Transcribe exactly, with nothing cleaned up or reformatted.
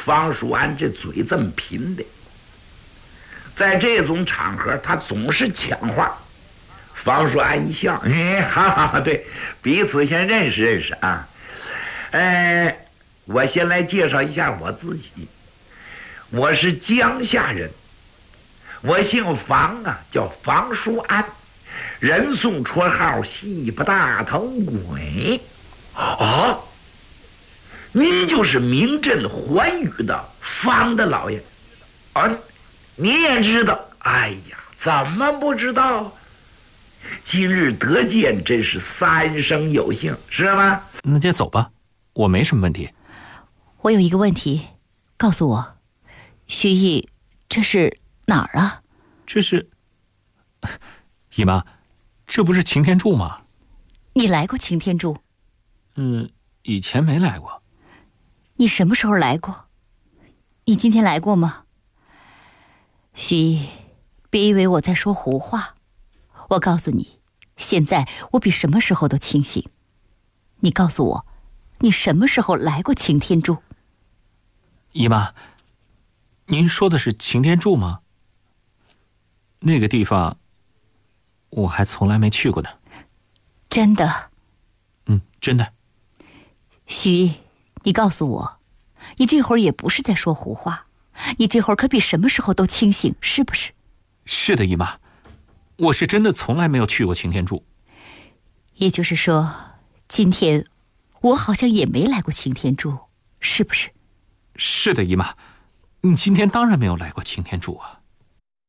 房叔安这嘴这么贫的，在这种场合他总是抢话。房叔安一笑，哎，好好好，对，彼此先认识认识啊。呃，我先来介绍一下我自己，我是江夏人，我姓房啊，叫房叔安，人送绰号西巴大头鬼。啊，您就是名震寰宇的房的老爷啊？您也知道？哎呀，怎么不知道？今日得见，真是三生有幸，是吗？ 那就走吧，我没什么问题。 我有一个问题，告诉我，徐毅，这是哪儿啊？ 这是，姨妈，这不是擎天柱吗？ 你来过擎天柱？ 嗯，以前没来过。 你什么时候来过？你今天来过吗？徐毅，别以为我在说胡话。我告诉你，现在我比什么时候都清醒。你告诉我，你什么时候来过擎天柱？ 姨妈，您说的是擎天柱吗？那个地方我还从来没去过呢。 真的？ 嗯，真的。 徐毅，你告诉我，你这会儿也不是在说胡话，你这会儿可比什么时候都清醒，是不是？ 是的，姨妈，我是真的从来没有去过擎天柱。 也就是说，今天我好像也没来过擎天柱，是不是？ 是的，姨妈，你今天当然没有来过擎天柱啊。